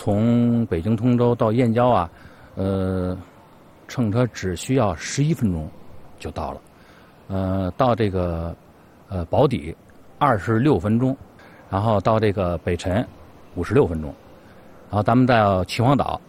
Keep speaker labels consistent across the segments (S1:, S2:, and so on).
S1: 从北京通州到燕郊啊，乘车只需要11分钟就到了。到这个宝坻26分钟，然后到这个北辰56分钟，然后咱们到秦皇岛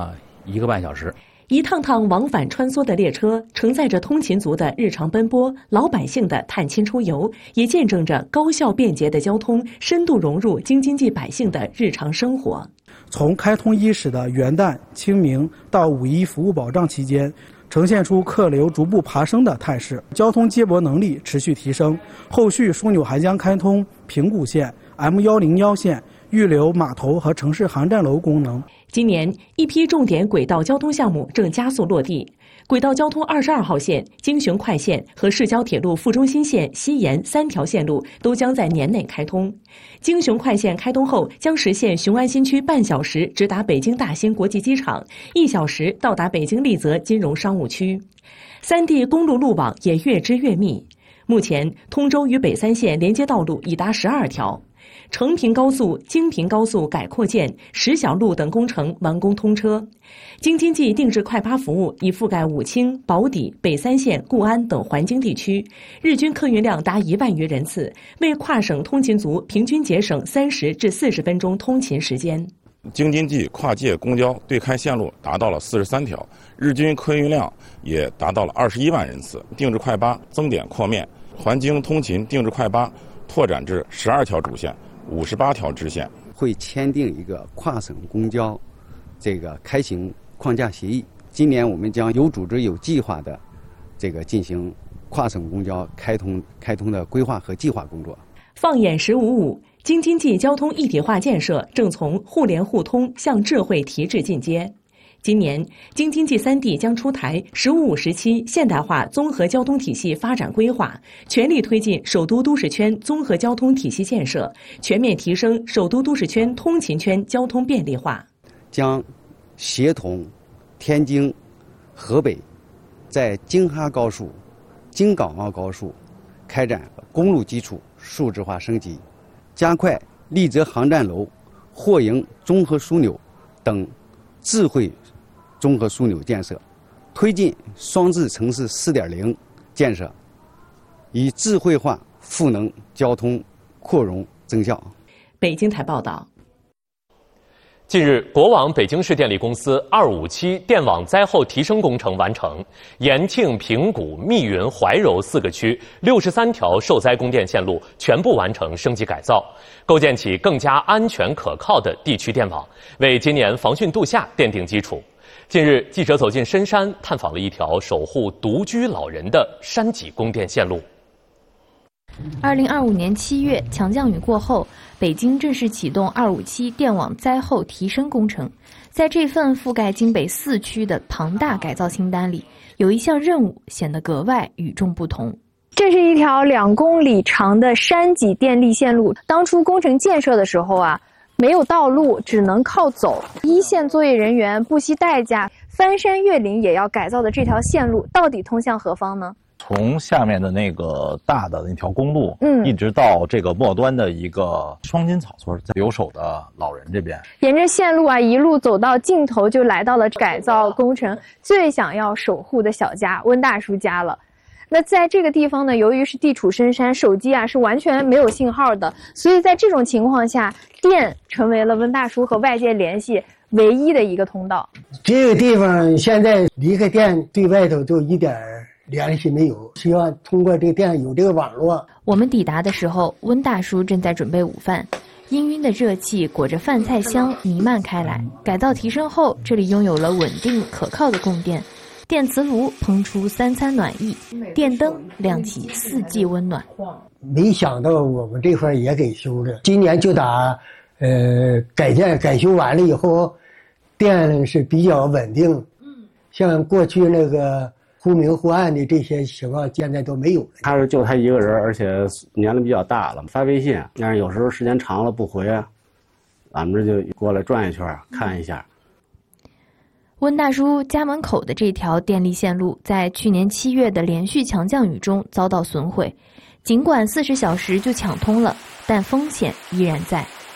S1: 1个半小时。
S2: 一趟趟往返穿梭的列车，承载着通勤族的日常奔波，老百姓的探亲出游，也见证着高效便捷的交通深度融入京津冀百姓的日常生活。
S3: 从开通伊始的元旦、清明到五一服务保障期间，呈现出客流逐步爬升的态势，交通接驳能力持续提升。后续枢纽还将开通平谷线、M101线、预留码头和城市航站楼功能。
S2: 今年，一批重点轨道交通项目正加速落地。轨道交通22号线、京雄快线和市郊铁路副中心线、西延3条线路都将在年内开通。京雄快线开通后，将实现雄安新区半小时直达北京大兴国际机场，1小时到达北京丽泽金融商务区。3地公路路网也越织越密。目前，通州与北3线连接道路已达12条。成平高速、京平高速改扩建、石小路等工程完工通车。京津冀定制快巴服务已覆盖武清、宝坻、北3线、固安等环京地区，日均客运量达1万余人次，为跨省通勤族平均节省30至40分钟通勤时间。
S4: 京津冀跨界公交对开线路达到了43条，日均客运量也达到了21万人次。定制快巴增点扩面，环京通勤定制快巴拓展至12条主线、58条支线，
S5: 会签订一个跨省公交这个开行框架协议。今年我们将有组织有计划的进行跨省公交开通的规划和计划工作。
S2: 放眼1055，京津冀交通一体化建设正从互联互通向智慧提质进阶。今年，京津冀3地将出台“15-5时期现代化综合交通体系发展规划”，全力推进首都都市圈综合交通体系建设，全面提升首都都市圈通勤圈交通便利化。
S5: 将协同天津、河北在京哈高速、京港澳高速开展公路基础数字化升级，加快丽泽航站楼、货营综合枢纽等智慧综合枢纽建设，推进双智城市4.0建设，以智慧化赋能交通扩容增效。
S2: 北京台报道。
S6: 近日，国网北京市电力公司257电网灾后提升工程完成，延庆、平谷、密云、怀柔4个区63条受灾供电线路全部完成升级改造，构建起更加安全可靠的地区电网，为今年防汛度夏奠定基础。近日，记者走进深山，探访了一条守护独居老人的山脊供电线路。
S7: 2025年7月，强降雨过后，北京正式启动257电网灾后提升工程。在这份覆盖京北4区的庞大改造清单里，有一项任务显得格外与众不同。
S8: 这是一条2公里长的山脊电力线路。当初工程建设的时候没有道路，只能靠走。一线作业人员不惜代价翻山越岭也要改造的这条线路，到底通向何方呢？
S9: 从下面的那个大的那条公路，一直到这个末端的一个双金草村留守的老人这边，
S8: 沿着线路一路走到尽头，就来到了改造工程最想要守护的小家温大叔家了。那在这个地方呢，由于是地处深山，手机是完全没有信号的，所以在这种情况下，电成为了温大叔和外界联系唯一的一个通道。
S10: 这个地方现在离开电对外头就一点联系没有，希望通过这个电有这个网络。
S7: 我们抵达的时候，温大叔正在准备午饭，氤氲的热气裹着饭菜香弥漫开来。改造提升后，这里拥有了稳定可靠的供电，电磁炉烹出3餐暖意，电灯亮起4季温暖。
S10: 没想到我们这块也给修了，今年就打改修完了以后，电是比较稳定。像过去那个忽明忽暗的这些情况现在都没有了。
S11: 他是就他一个人，而且年龄比较大了，发微信，但是有时候时间长了不回，俺们这就过来转一圈看一下。
S7: 温大叔家门口的这条电力线路在去年7月的连续强降雨中遭到损毁，尽管40小时就抢通了，但风险依然在。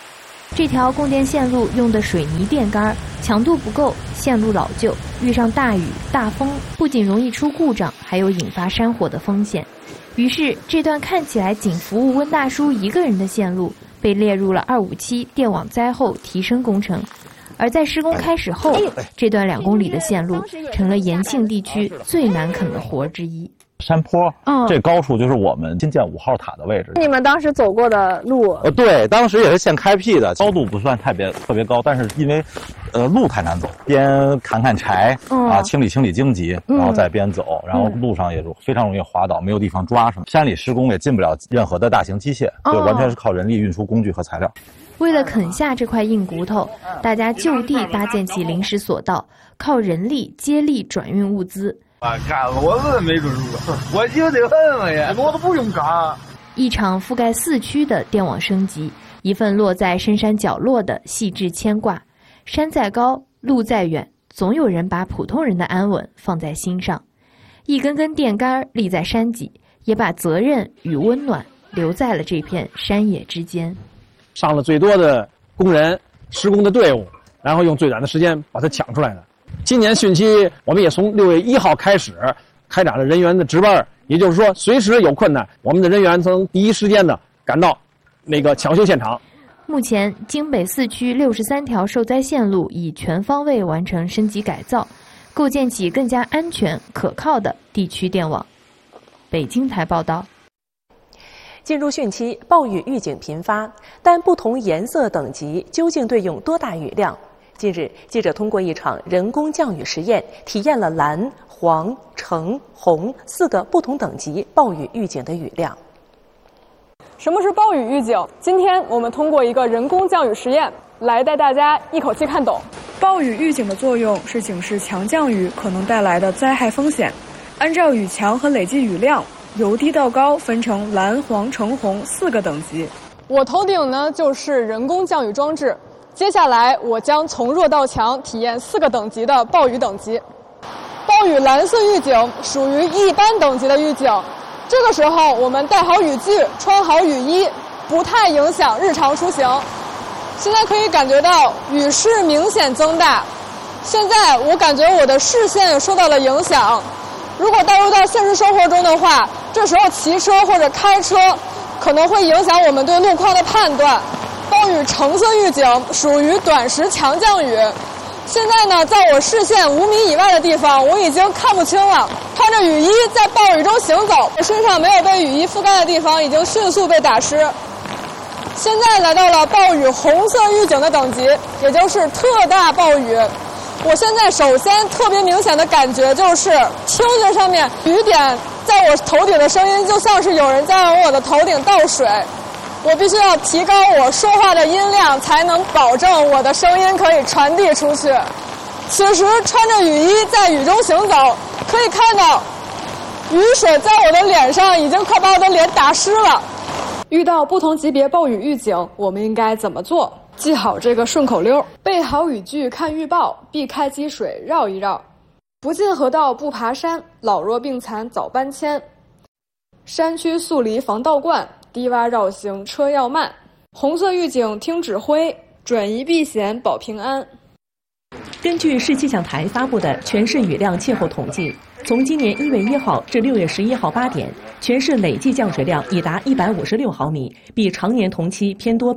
S7: 这条供电线路用的水泥电杆，强度不够，线路老旧，遇上大雨、大风，不仅容易出故障，还有引发山火的风险。于是，这段看起来仅服务温大叔一个人的线路，被列入了257电网灾后提升工程。而在施工开始后，这段2公里的线路成了延庆地区最难啃的活之一。
S9: 山坡，这高处就是我们新建5号塔的位置。
S8: 你们当时走过的路？
S9: 对，当时也是现开辟的，高度不算特别高，但是因为，路太难走，边砍柴清理荆棘，然后再边走，然后路上也非常容易滑倒，没有地方抓什么。山里施工也进不了任何的大型机械，就完全是靠人力运输工具和材料。
S7: 为了啃下这块硬骨头，大家就地搭建起临时索道，靠人力接力转运物资。
S12: 干骡子没准入，我就得问问呀，骡子不用干。
S7: 一场覆盖4区的电网升级，一份落在深山角落的细致牵挂。山再高，路再远，总有人把普通人的安稳放在心上。一根根电杆立在山脊，也把责任与温暖留在了这片山野之间。
S13: 上了最多的工人施工的队伍，然后用最短的时间把它抢出来的。今年汛期，我们也从6月1号开始开展了人员的值班，也就是说，随时有困难，我们的人员曾第一时间的赶到抢修现场。
S7: 目前，京北4区63条受灾线路已全方位完成升级改造，构建起更加安全可靠的地区电网。北京台报道。
S2: 进入汛期，暴雨预警频发，但不同颜色等级究竟对应多大雨量？近日，记者通过一场人工降雨实验，体验了蓝、黄、橙、红4个不同等级暴雨预警的雨量。
S14: 什么是暴雨预警？今天我们通过一个人工降雨实验，来带大家一口气看懂。
S15: 暴雨预警的作用是警示强降雨可能带来的灾害风险，按照雨强和累计雨量，由低到高分成蓝、黄、橙、红4个等级。
S14: 我头顶呢就是人工降雨装置。接下来，我将从弱到强体验4个等级的暴雨等级。暴雨蓝色预警属于一般等级的预警，这个时候我们带好雨具，穿好雨衣，不太影响日常出行。现在可以感觉到雨势明显增大，现在我感觉我的视线也受到了影响。如果带入到现实生活中的话，这时候骑车或者开车可能会影响我们对路况的判断。暴雨橙色预警属于短时强降雨，现在呢，在我视线5米以外的地方，我已经看不清了。穿着雨衣在暴雨中行走，我身上没有被雨衣覆盖的地方已经迅速被打湿。现在来到了暴雨红色预警的等级，也就是特大暴雨。我现在首先特别明显的感觉就是听觉上面雨点在我头顶的声音，就像是有人在往我的头顶倒水。我必须要提高我说话的音量，才能保证我的声音可以传递出去。此时穿着雨衣在雨中行走，可以看到雨水在我的脸上已经快把我的脸打湿了。
S15: 遇到不同级别暴雨预警，我们应该怎么做？记好这个顺口溜：备好雨具看预报，避开积水绕一绕，不进河道不爬山，老弱病残早搬迁，山区速离防倒灌，低洼绕行车要慢，红色预警听指挥，转移避险保平安。
S2: 根据市气象台发布的全市雨量气候统计，从今年1月1号至6月11号8点，全市累计降水量已达156毫米，比常年同期偏多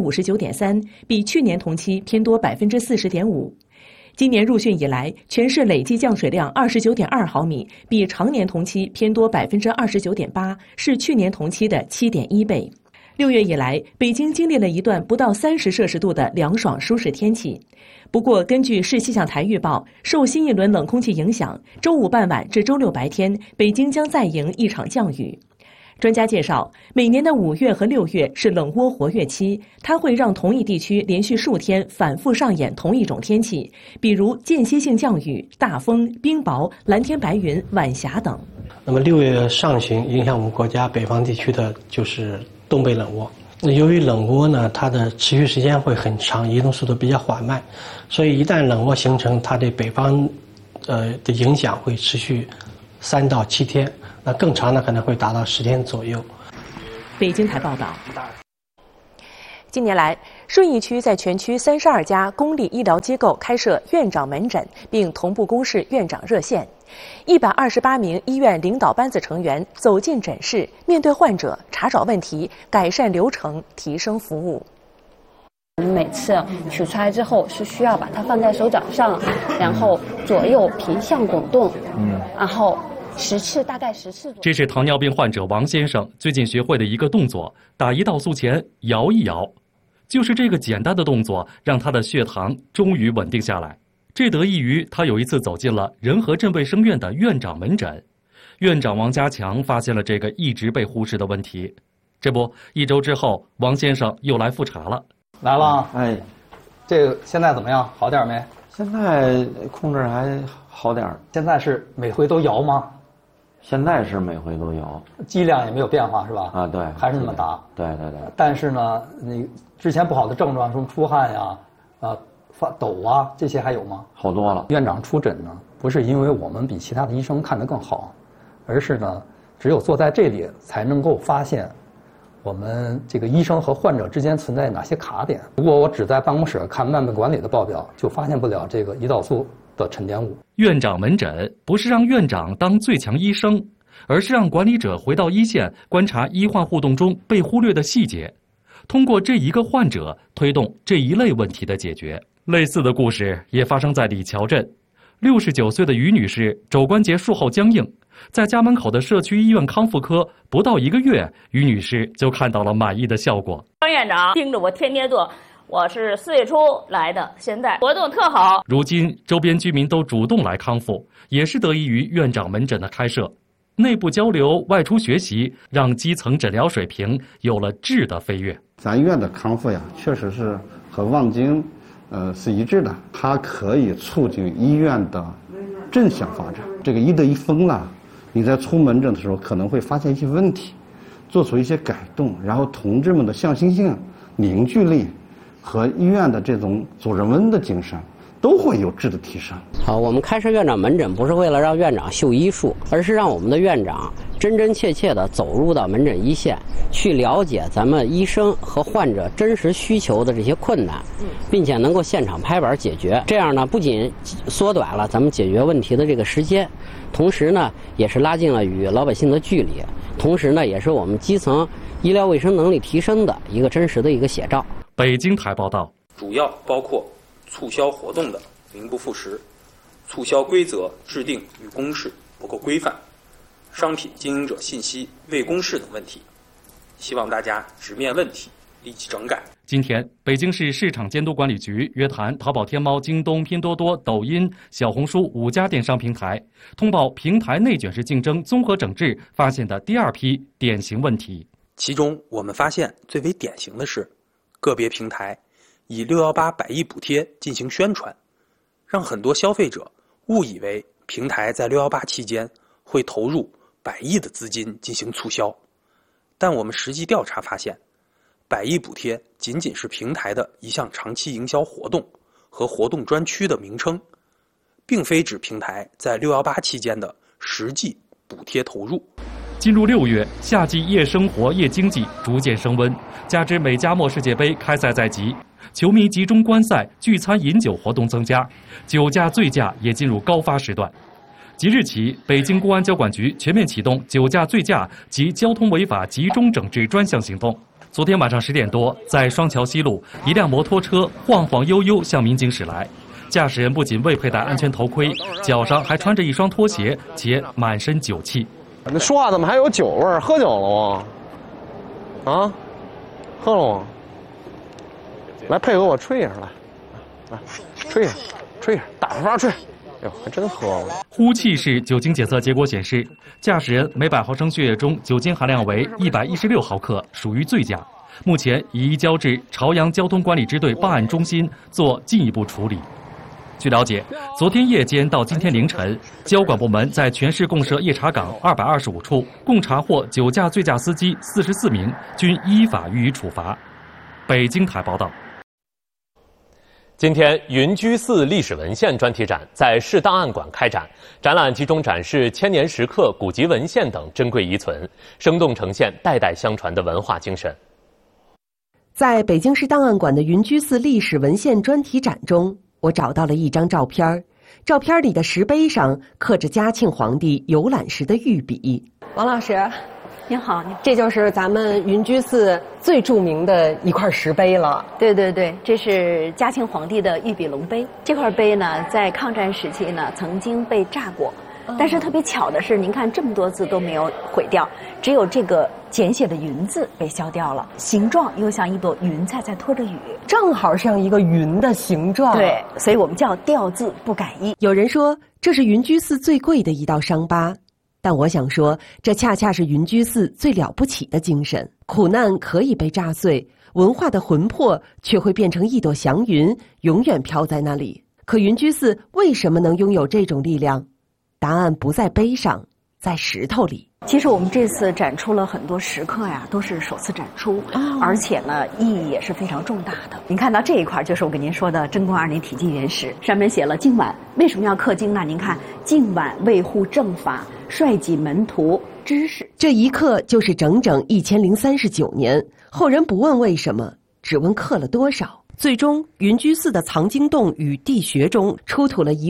S2: 59.3%，比去年同期偏多40.5%。今年入汛以来，全市累计降水量29.2毫米，比常年同期偏多29.8%，是去年同期的7.1倍。6月以来，北京经历了一段不到30摄氏度的凉爽舒适天气。不过，根据市气象台预报，受新一轮冷空气影响，周五傍晚至周六白天，北京将再迎一场降雨。专家介绍，每年的5月和6月是冷涡活跃期，它会让同一地区连续数天反复上演同一种天气，比如间歇性降雨、大风、冰雹、蓝天白云、晚霞等。
S16: 那么6月上旬影响我们国家北方地区的就是东北冷涡。由于冷涡呢，它的持续时间会很长，移动速度比较缓慢，所以一旦冷涡形成，它对北方的影响会持续3到7天。那更长的可能会达到10天左右。
S2: 北京台报道。近年来， 顺义区在全区32家公立医疗机构开设院长门诊，并同步公示院长热线。128名医院领导班子成员走进诊室，面对患者，查找问题，改善流程，提升服务。
S17: 每次取出来之后是需要把它放在手掌上，然后左右平向滚动，然后大概10次。
S18: 这是糖尿病患者王先生最近学会的一个动作，打胰岛素前摇一摇。就是这个简单的动作，让他的血糖终于稳定下来。这得益于他有一次走进了仁和镇卫生院的院长门诊，院长王家强发现了这个一直被忽视的问题。这不，1周之后，王先生又来复查了。
S19: 来了，哎，这个现在怎么样？好点没？
S20: 现在控制还好点。
S19: 现在是每回都摇吗？
S20: 现在是每回都摇，
S19: 剂量也没有变化是吧？
S20: 啊，对，
S19: 还是那么打。
S20: 对。
S19: 但是呢，你之前不好的症状，什么出汗呀、发抖啊，这些还有吗？
S20: 好多了。
S19: 院长出诊呢，不是因为我们比其他的医生看得更好，而是呢，只有坐在这里才能够发现我们这个医生和患者之间存在哪些卡点。如果我只在办公室看慢病管理的报表，就发现不了这个胰岛素的沉淀物。
S18: 院长门诊不是让院长当最强医生，而是让管理者回到一线，观察医患互动中被忽略的细节，通过这一个患者推动这一类问题的解决。类似的故事也发生在李桥镇。69岁的于女士肘关节术后僵硬，在家门口的社区医院康复科，不到1个月，于女士就看到了满意的效果。
S21: 张院长盯着我天天做，我是4月初来的，现在活动特好。
S18: 如今周边居民都主动来康复，也是得益于院长门诊的开设。内部交流、外出学习，让基层诊疗水平有了质的飞跃。
S22: 咱医院的康复呀，确实是和望京是一致的，它可以促进医院的正向发展。这个医德一分了，你在出门诊的时候可能会发现一些问题，做出一些改动，然后同志们的向心性、凝聚力和医院的这种主人翁的精神都会有质的提升。
S23: 好，我们开设院长门诊不是为了让院长秀医术，而是让我们的院长真真切切地走入到门诊一线，去了解咱们医生和患者真实需求的这些困难，并且能够现场拍板解决。这样呢，不仅缩短了咱们解决问题的这个时间，同时呢，也是拉近了与老百姓的距离，同时呢，也是我们基层医疗卫生能力提升的一个真实的一个写照。
S18: 北京台报道，
S24: 主要包括促销活动的名不副实，促销规则制定与公示不够规范，商品经营者信息未公示等问题，希望大家直面问题，立即整改。
S18: 今天，北京市市场监督管理局约谈淘宝、天猫、京东、拼多多、抖音、小红书5家电商平台，通报平台内卷式竞争综合整治发现的第2批典型问题。
S24: 其中，我们发现最为典型的是，个别平台以618百亿补贴进行宣传，让很多消费者误以为平台在618期间会投入100亿的资金进行促销，但我们实际调查发现，100亿补贴仅仅是平台的一项长期营销活动和活动专区的名称，并非指平台在618期间的实际补贴投入。
S18: 进入6月，夏季夜生活、夜经济逐渐升温，加之美加墨世界杯开赛在即，球迷集中观赛、聚餐饮酒活动增加，酒驾醉驾也进入高发时段。即日起，北京公安交管局全面启动酒驾醉驾及交通违法集中整治专项行动。昨天晚上10点多，在双桥西路，一辆摩托车晃晃悠悠向民警驶来，驾驶人不仅未佩戴安全头盔，脚上还穿着一双拖鞋，且满身酒气。
S13: 那说话怎么还有酒味儿？喝酒了吗？啊，喝了吗？来配合我吹一下，来，吹一下，吹一下，大发吹。哎呦，还真喝了！
S18: 呼气式酒精检测结果显示，驾驶人每100毫升血液中酒精含量为116毫克，属于醉驾。目前已移交至朝阳交通管理支队办案中心做进一步处理。据了解，昨天夜间到今天凌晨，交管部门在全市共设夜查岗225处，共查获酒驾醉驾司机44名，均依法予以处罚。北京台报道。
S6: 今天，云居寺历史文献专题展在市档案馆开展，展览集中展示千年石刻、古籍文献等珍贵遗存，生动呈现代代相传的文化精神。
S1: 在北京市档案馆的云居寺历史文献专题展中，我找到了一张照片，照片里的石碑上刻着嘉庆皇帝游览时的御笔。
S3: 王老师，您好，这就是咱们云居寺最著名的一块石碑了。
S4: 对对对，这是嘉庆皇帝的御笔龙碑。这块碑呢，在抗战时期呢，曾经被炸过。但是特别巧的是，您看这么多字都没有毁掉，只有这个简写的云字被削掉了，形状又像一朵云彩在拖着雨，
S3: 正好像一个云的形状。
S4: 对，所以我们叫掉字不改意。
S1: 有人说这是云居寺最贵的一道伤疤，但我想说，这恰恰是云居寺最了不起的精神。苦难可以被炸碎，文化的魂魄却会变成一朵祥云，永远飘在那里。可云居寺为什么能拥有这种力量？答案不在碑上，在石头里。
S4: 其实我们这次展出了很多石刻呀，都是首次展出，而且呢，意义也是非常重大的。您看到这一块，就是我跟您说的贞观2年体记原石，上面写了靖晚为什么要刻经呢？您看，靖晚维护正法，率己门徒知识。
S1: 这一刻就是整整1039年，后人不问为什么，只问刻了多少。最终，云居寺的藏经洞与地穴中出土了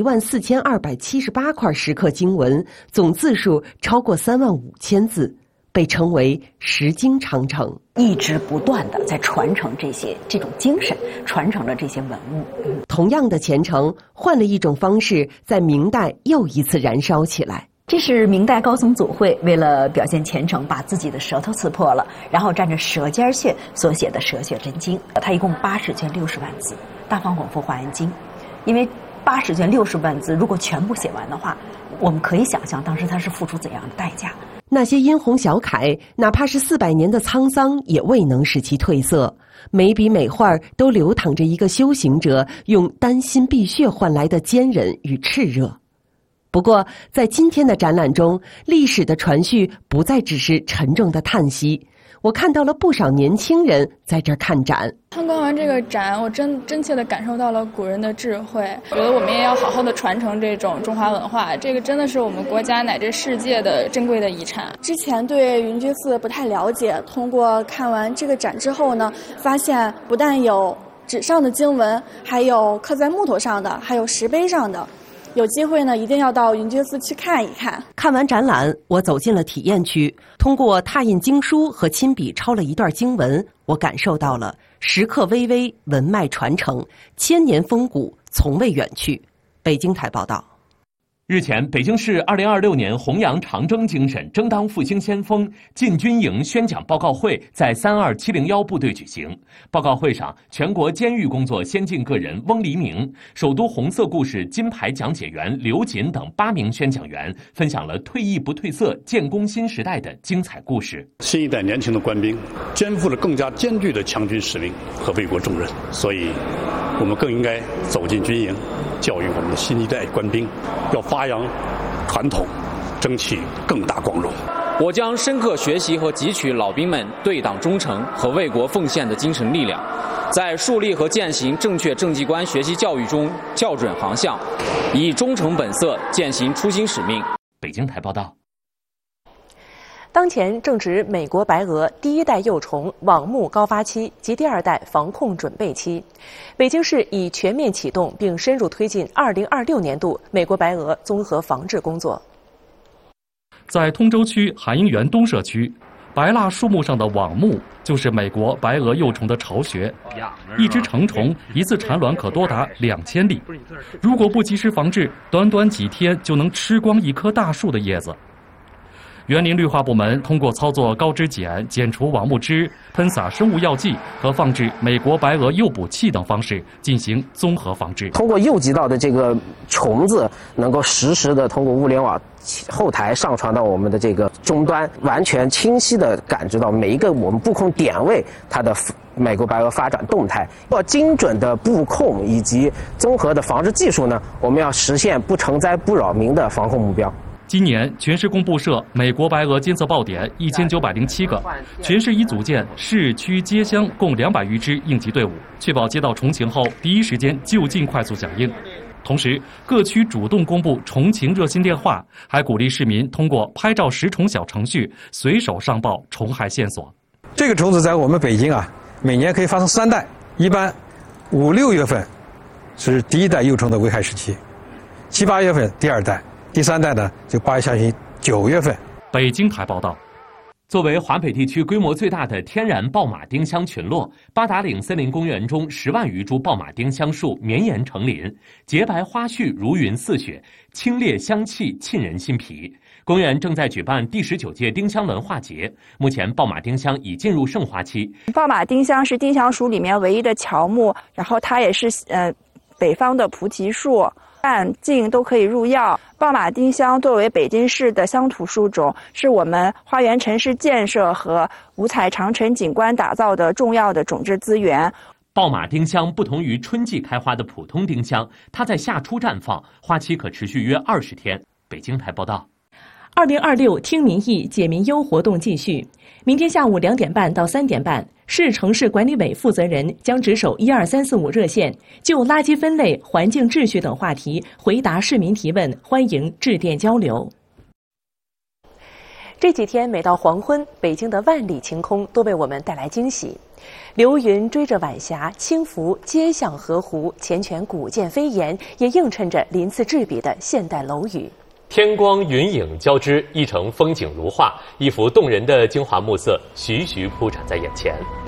S1: 14278块石刻经文，总字数超过35000字，被称为石经长城，
S4: 一直不断的在传承这种精神，传承了这些文物。
S1: 同样的虔诚，换了一种方式，在明代又一次燃烧起来。
S4: 这是明代高僧祖慧为了表现虔诚，把自己的舌头刺破了，然后蘸着舌尖血所写的《舌血真经》，它一共80卷60万字，《大方广佛华严经》。因为80卷60万字，如果全部写完的话，我们可以想象当时他是付出怎样的代价。
S1: 那些殷红小楷，哪怕是400年的沧桑，也未能使其褪色。每笔每画都流淌着一个修行者用丹心碧血换来的坚韧与炽热。不过，在今天的展览中，历史的传续不再只是沉重的叹息。我看到了不少年轻人在这儿看展。
S5: 参观完这个展，我真切地感受到了古人的智慧。觉得我们也要好好的传承这种中华文化，这个真的是我们国家乃至世界的珍贵的遗产。
S25: 之前对云居寺不太了解，通过看完这个展之后呢，发现不但有纸上的经文，还有刻在木头上的，还有石碑上的。有机会呢，一定要到云居寺去看一看。
S1: 看完展览，我走进了体验区，通过拓印经书和亲笔抄了一段经文，我感受到了石刻巍巍，文脉传承，千年风骨从未远去。北京台报道。
S6: 日前，北京市2026年弘扬长征精神、争当复兴先锋进军营宣讲报告会在32701部队举行。报告会上，全国监狱工作先进个人翁黎明、首都红色故事金牌讲解员刘瑾等8名宣讲员分享了退役不褪色、建功新时代的精彩故事。
S26: 新一代年轻的官兵肩负了更加艰巨的强军使命和为国重任，所以我们更应该走进军营，教育我们的新一代官兵，要发扬传统，争取更大光荣。
S27: 我将深刻学习和汲取老兵们对党忠诚和为国奉献的精神力量，在树立和践行正确政绩观学习教育中校准航向，以忠诚本色践行初心使命。
S6: 北京台报道。
S2: 当前正值美国白俄第一代幼虫网目高发期及第二代防控准备期，北京市已全面启动并深入推进2026年度美国白俄综合防治工作。
S18: 在通州区韩英园东社区，白蜡树木上的网目就是美国白俄幼虫的巢穴。一只成虫一次产卵可多达2000粒，如果不及时防治，短短几天就能吃光一棵大树的叶子。园林绿化部门通过操作高脂碱、剪除网目汁、喷洒生物药剂和放置美国白俄诱捕器等方式进行综合防治。
S28: 通过诱集到的这个虫子，能够实时的通过物联网后台上传到我们的这个终端，完全清晰的感知到每一个我们布控点位它的美国白俄发展动态。要精准的布控以及综合的防治技术呢，我们要实现不成灾不扰民的防控目标。
S18: 今年全市共布设美国白俄监测报点1907个，全市已组建市区街乡共200余支应急队伍，确保接到虫情后第一时间就近快速响应。同时，各区主动公布虫情热线电话，还鼓励市民通过拍照识虫小程序随手上报虫害线索。
S29: 这个虫子在我们北京
S7: 每年可以发生3代，一般5、6月份是第一代幼虫的危害时期，7、8月份第2代，第3代呢就8月下旬9月份。
S18: 北京台报道。
S6: 作为华北地区规模最大的天然爆马丁香群落，八达岭森林公园中10万余株爆马丁香树绵延成林，洁白花絮如云似雪，清冽香气沁人心脾。公园正在举办第19届丁香文化节，目前爆马丁香已进入盛花期。
S8: 爆马丁香是丁香属里面唯一的乔木，然后它也是北方的菩提树。半茎都可以入药。爆马丁香作为北京市的乡土树种，是我们花园城市建设和五彩长城景观打造的重要的种质资源。
S6: 爆马丁香不同于春季开花的普通丁香，它在夏初绽放，花期可持续约20天。北京台报道。
S2: 2026听民意解民忧活动继续，明天下午2点半到3点半，市城市管理委负责人将值守12345热线，就垃圾分类、环境秩序等话题回答市民提问，欢迎致电交流。这几天每到黄昏，北京的万里晴空都为我们带来惊喜。流云追着晚霞，轻拂街巷河湖，缱绻古建飞檐，也映衬着鳞次栉比的现代楼宇。
S6: 天光云影交织，一城风景如画，一幅动人的京华暮色徐徐铺展在眼前。